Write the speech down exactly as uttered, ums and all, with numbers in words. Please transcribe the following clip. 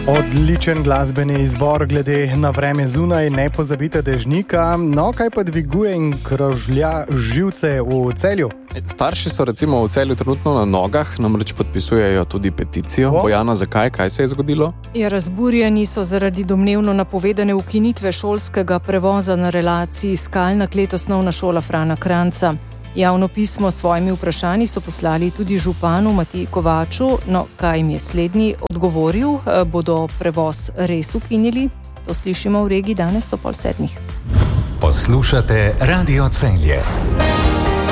Odličen glasbeni izbor glede na vreme zunaj, ne pozabite dežnika. No, kaj pa dviguje in krožlja živce v Celju? Starši so recimo v Celju trenutno na nogah, namreč podpisujejo tudi peticijo. O? Bojana, zakaj? Kaj se je zgodilo? Ja, razburjeni so zaradi domnevno napovedane ukinitve šolskega prevoza na relaciji Skalna klet osnovna šola Frana Kranjca. Javno pismo s svojimi vprašanji so poslali tudi županu Matiji Kovaču. No, kaj jim je slednji odgovoril? Bodo prevoz res ukinili? To slišimo v regiji danes o pol sedmih. Poslušate Radio Celje.